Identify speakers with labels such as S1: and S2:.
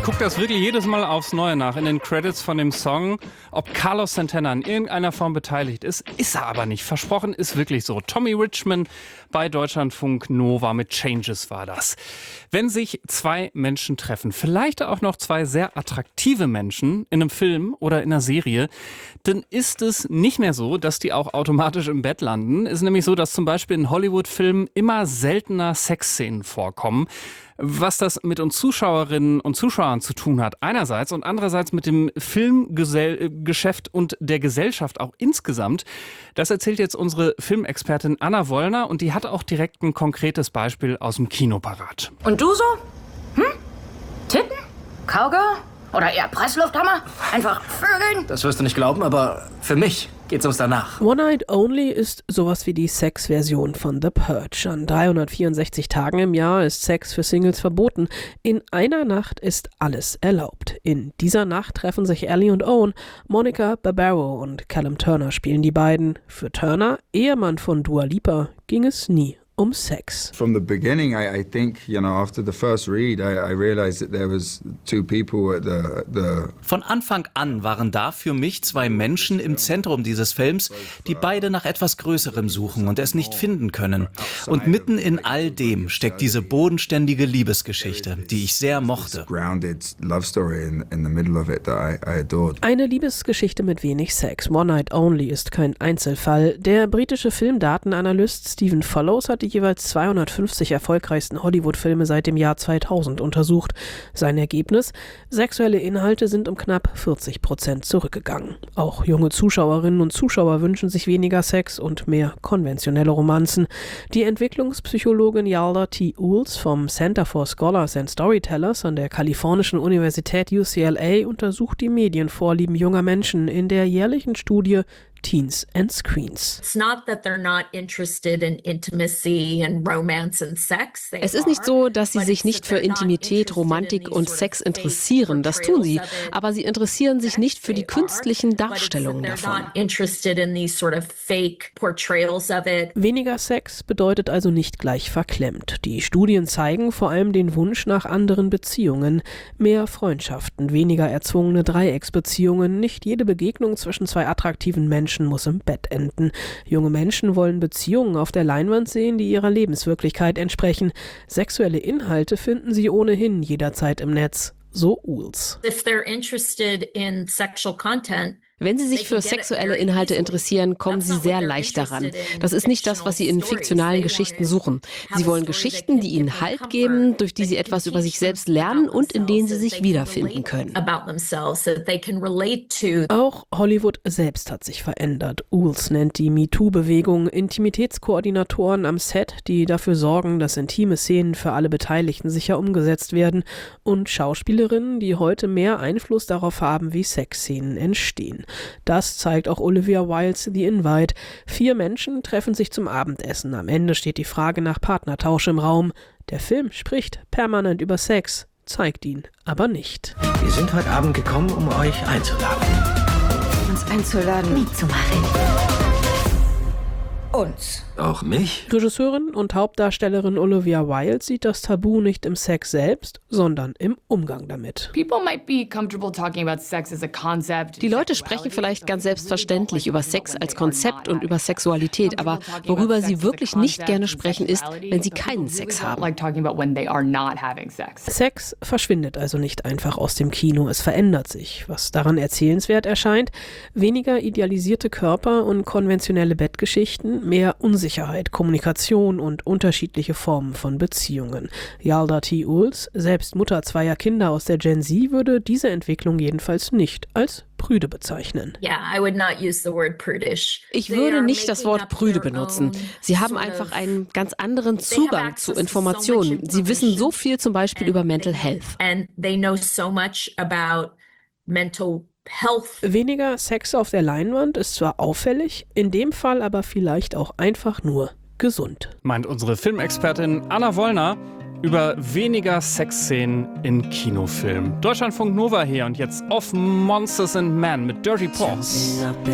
S1: gucke das wirklich jedes Mal aufs Neue nach in den Credits von dem Song, ob Carlos Santana in irgendeiner Form beteiligt ist. Ist er aber nicht. Versprochen ist wirklich so. Tommy Richman bei Deutschlandfunk Nova mit Changes war das. Wenn sich zwei Menschen treffen, vielleicht auch noch zwei sehr attraktive Menschen in einem Film oder in einer Serie, dann ist es nicht mehr so, dass die auch automatisch im Bett landen. Ist nämlich so, dass zum Beispiel in Hollywood-Filmen immer seltener Sexszenen vorkommen. Was das mit uns Zuschauerinnen und Zuschauern zu tun hat, einerseits und andererseits mit dem Filmgeschäft und der Gesellschaft auch insgesamt, das erzählt jetzt unsere Filmexpertin Anna Wollner und die hat auch direkt ein konkretes Beispiel aus dem Kino parat.
S2: Und du so? Titten? Cowgirl? Oder eher Presslufthammer? Einfach vögeln?
S3: Das wirst du nicht glauben, aber für mich geht's uns danach.
S4: One Night Only ist sowas wie die Sex-Version von The Purge. An 364 Tagen im Jahr ist Sex für Singles verboten. In einer Nacht ist alles erlaubt. In dieser Nacht treffen sich Ellie und Owen. Monica Barbaro und Callum Turner spielen die beiden. Für Turner, Ehemann von Dua Lipa, ging es nie um Sex.
S5: From the beginning, I think, after the first read, I realized that there was two people at the
S6: Von Anfang an waren da für mich zwei Menschen im Zentrum dieses Films, die beide nach etwas Größerem suchen und es nicht finden können. Und mitten in all dem steckt diese bodenständige Liebesgeschichte, die ich sehr mochte.
S5: grounded love story in the middle of it that I adored.
S4: Eine Liebesgeschichte mit wenig Sex. One Night Only ist kein Einzelfall. Der britische Filmdatenanalyst Stephen Follows hat die jeweils 250 erfolgreichsten Hollywood-Filme seit dem Jahr 2000 untersucht. Sein Ergebnis? Sexuelle Inhalte sind um knapp 40% zurückgegangen. Auch junge Zuschauerinnen und Zuschauer wünschen sich weniger Sex und mehr konventionelle Romanzen. Die Entwicklungspsychologin Yalda T. Uels vom Center for Scholars and Storytellers an der kalifornischen Universität UCLA untersucht die Medienvorlieben junger Menschen in der jährlichen Studie Teens and Screens.
S7: It's not that they're not interested in intimacy and romance and sex.
S8: Es ist nicht so, dass sie sich nicht für Intimität, Romantik und Sex interessieren. Das tun sie. Aber sie interessieren sich nicht für die künstlichen Darstellungen davon.
S4: Weniger Sex bedeutet also nicht gleich verklemmt. Die Studien zeigen vor allem den Wunsch nach anderen Beziehungen. Mehr Freundschaften, weniger erzwungene Dreiecksbeziehungen. Nicht jede Begegnung zwischen zwei attraktiven Menschen muss im Bett enden. Junge Menschen wollen Beziehungen auf der Leinwand sehen, die ihrer Lebenswirklichkeit entsprechen. Sexuelle Inhalte finden sie ohnehin jederzeit im Netz. So Uels.
S7: If they're interested in sexual content,
S8: Wenn Sie sich für sexuelle Inhalte interessieren, kommen Sie sehr leicht daran. Das ist nicht das, was Sie in fiktionalen Geschichten suchen. Sie wollen Geschichten, die Ihnen Halt geben, durch die Sie etwas über sich selbst lernen und in denen Sie sich wiederfinden können.
S4: Auch Hollywood selbst hat sich verändert. Uels nennt die MeToo-Bewegung Intimitätskoordinatoren am Set, die dafür sorgen, dass intime Szenen für alle Beteiligten sicher umgesetzt werden, und Schauspielerinnen, die heute mehr Einfluss darauf haben, wie Sexszenen entstehen. Das zeigt auch Olivia Wildes The Invite. 4 Menschen treffen sich zum Abendessen. Am Ende steht die Frage nach Partnertausch im Raum. Der Film spricht permanent über Sex, zeigt ihn aber nicht.
S3: Wir sind heute Abend gekommen, um euch einzuladen.
S2: Uns einzuladen, mitzumachen. Uns.
S3: Auch mich?
S4: Regisseurin und Hauptdarstellerin Olivia Wilde sieht das Tabu nicht im Sex selbst, sondern im Umgang damit.
S9: Die
S8: Leute sprechen vielleicht ganz selbstverständlich über Sex als Konzept und über Sexualität, aber worüber sie wirklich nicht gerne sprechen, ist, wenn sie keinen Sex haben.
S4: Sex verschwindet also nicht einfach aus dem Kino, es verändert sich. Was daran erzählenswert erscheint: weniger idealisierte Körper und konventionelle Bettgeschichten, mehr Unsicherheit, Kommunikation und unterschiedliche Formen von Beziehungen. Yalda T. Uels, selbst Mutter zweier Kinder aus der Gen Z, würde diese Entwicklung jedenfalls nicht als prüde bezeichnen.
S8: Ich würde nicht das Wort prüde benutzen. Sie haben einfach einen ganz anderen Zugang zu Informationen. Sie wissen so viel zum Beispiel über Mental Health.
S4: Weniger Sex auf der Leinwand ist zwar auffällig, in dem Fall aber vielleicht auch einfach nur gesund.
S1: Meint unsere Filmexpertin Anna Wollner über weniger Sexszenen in Kinofilmen. Deutschlandfunk Nova hier und jetzt Of Monsters and Men mit Dirty Paws.